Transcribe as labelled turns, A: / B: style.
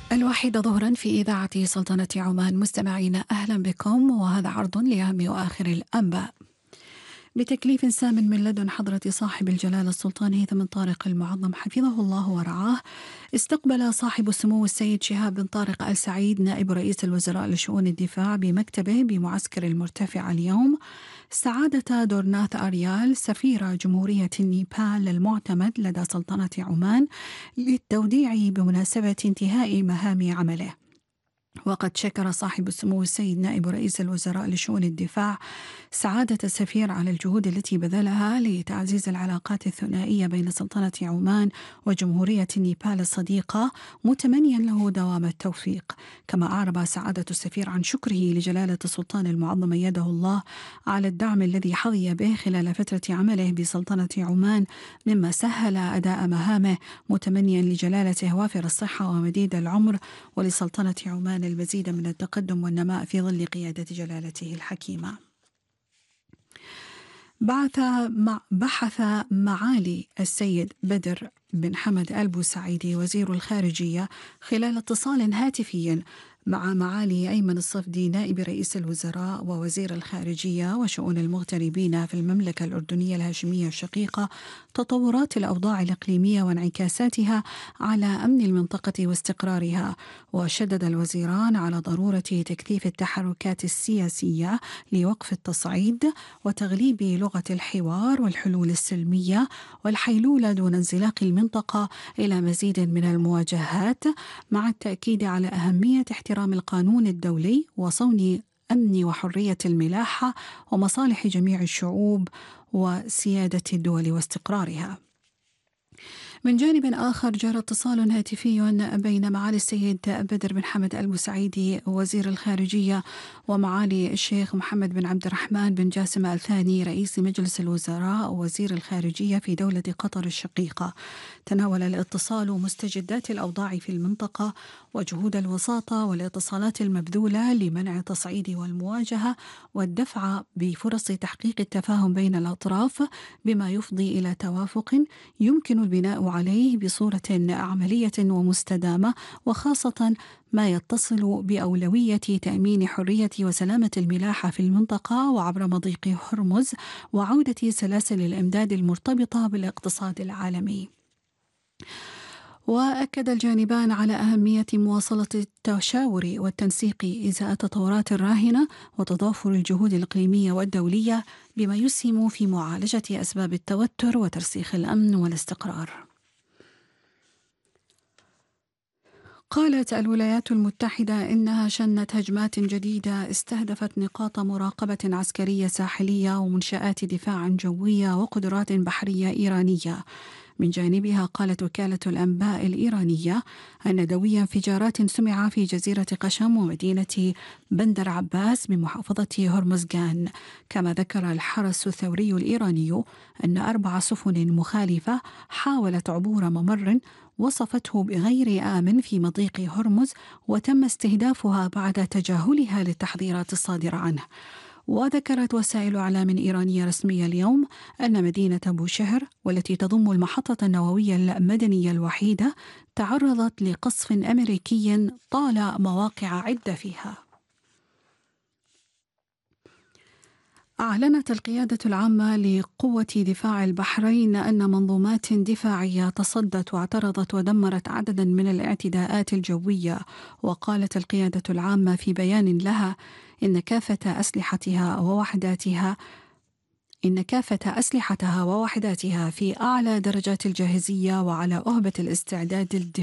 A: الواحدة ظهرا في إذاعة سلطنة عمان. مستمعين أهلا بكم، وهذا عرض لأهم وآخر الأنباء بتكليف سام من لدن حضرة صاحب الجلالة السلطان هيثم بن طارق المعظم حفظه الله ورعاه. استقبل صاحب السمو السيد شهاب بن طارق آل سعيد نائب رئيس الوزراء لشؤون الدفاع بمكتبه بمعسكر المرتفع اليوم سعادة دورناث أريال سفير جمهورية نيبال المعتمد لدى سلطنة عمان للتوديع بمناسبة انتهاء مهام عمله. وقد شكر صاحب السمو السيد نائب رئيس الوزراء لشؤون الدفاع سعادة السفير على الجهود التي بذلها لتعزيز العلاقات الثنائية بين سلطنة عمان وجمهورية نيبال الصديقة، متمنيا له دوام التوفيق. كما أعرب سعادة السفير عن شكره لجلالة السلطان المعظم أيده الله على الدعم الذي حظي به خلال فترة عمله بسلطنة عمان مما سهل أداء مهامه، متمنيا لجلالته وافر الصحة ومديد العمر، ولسلطنة عمان المزيد من التقدم والنماء في ظل قيادة جلالته الحكيمة. بحث معالي السيد بدر بن حمد آل بوسعيدي وزير الخارجية خلال اتصال هاتفي مع معالي أيمن الصفدي نائب رئيس الوزراء ووزير الخارجية وشؤون المغتربين في المملكة الأردنية الهاشمية الشقيقة تطورات الأوضاع الإقليمية وانعكاساتها على أمن المنطقة واستقرارها. وشدد الوزيران على ضرورة تكثيف التحركات السياسية لوقف التصعيد وتغليب لغة الحوار والحلول السلمية والحيلولة دون انزلاق المنطقة إلى مزيد من المواجهات، مع التأكيد على أهمية احترام القانون الدولي وصون أمن وحرية الملاحة ومصالح جميع الشعوب وسيادة الدول واستقرارها. من جانب آخر جرى اتصال هاتفي بين معالي السيد بدر بن حمد آل بوسعيدي وزير الخارجية ومعالي الشيخ محمد بن عبد الرحمن بن جاسم آل ثاني رئيس مجلس الوزراء ووزير الخارجية في دولة قطر الشقيقة. تناول الاتصال مستجدات الأوضاع في المنطقة وجهود الوساطة والاتصالات المبذولة لمنع التصعيد والمواجهة والدفع بفرص تحقيق التفاهم بين الأطراف، بما يفضي إلى توافق يمكن البناء عليه بصورة عملية ومستدامة، وخاصة ما يتصل بأولوية تأمين حرية وسلامة الملاحة في المنطقة وعبر مضيق هرمز وعودة سلاسل الإمداد المرتبطة بالاقتصاد العالمي. وأكد الجانبان على أهمية مواصلة التشاور والتنسيق إزاء التطورات الراهنة وتضافر الجهود الإقليمية والدولية بما يسهم في معالجة أسباب التوتر وترسيخ الأمن والاستقرار. قالت الولايات المتحدة إنها شنت هجمات جديدة استهدفت نقاط مراقبة عسكرية ساحلية ومنشآت دفاع جوية وقدرات بحرية إيرانية. من جانبها قالت وكالة الأنباء الإيرانية أن دوي انفجارات سمع في جزيرة قشم ومدينة بندر عباس بمحافظة هرمزغان. كما ذكر الحرس الثوري الإيراني أن 4 سفن مخالفة حاولت عبور ممر وصفته بغير آمن في مضيق هرمز وتم استهدافها بعد تجاهلها للتحذيرات الصادرة عنه. وذكرت وسائل إعلام إيرانية رسمية اليوم أن مدينة بوشهر والتي تضم المحطة النووية المدنية الوحيدة تعرضت لقصف أمريكي طال مواقع عدة فيها. أعلنت القيادة العامة لقوة دفاع البحرين أن منظومات دفاعية تصدت واعترضت ودمرت عددا من الاعتداءات الجوية. وقالت القيادة العامة في بيان لها إن كافة أسلحتها ووحداتها في أعلى درجات الجاهزية وعلى أهبة الاستعداد